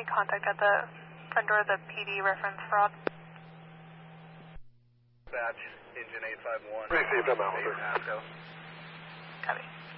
any contact at the front door of the PD reference fraud? Batch, engine 851. Received, I'm out. Copy.